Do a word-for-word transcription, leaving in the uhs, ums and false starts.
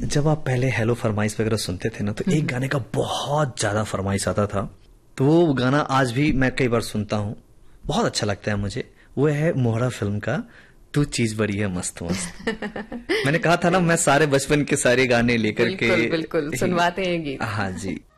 जब आप पहले हेलो फरमाइश वगैरह सुनते थे ना, तो एक गाने का बहुत ज्यादा फरमाइश आता था, तो वो गाना आज भी मैं कई बार सुनता हूँ, बहुत अच्छा लगता है मुझे। वो है मोहरा फिल्म का तू चीज बड़ी है मस्त मस्त। मैंने कहा था ना, मैं सारे बचपन के सारे गाने लेकर के बिल्कुल बिल्कुल सुनवाते हैं गीत। हाँ जी।